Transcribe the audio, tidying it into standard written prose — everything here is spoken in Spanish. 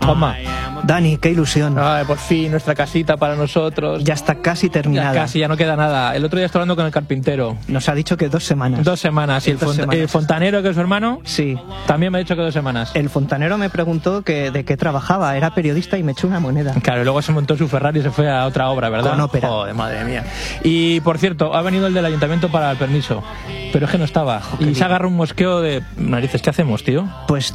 Juanma. Dani, qué ilusión. Ay, por fin, nuestra casita para nosotros. Ya está casi terminada. Ya no queda nada. El otro día estoy hablando con el carpintero. Nos ha dicho que 2 semanas. 2 semanas. ¿Y el fontanero, que es su hermano? Sí. También me ha dicho que 2 semanas. El fontanero me preguntó de qué trabajaba. Era periodista y me echó una moneda. Claro, y luego se montó su Ferrari y se fue a otra obra, ¿verdad? Con ópera. Joder, madre mía. Y, por cierto, ha venido el del ayuntamiento para el permiso. Pero es que no estaba. Y se agarra un mosqueo de narices. ¿Qué hacemos, tío? Pues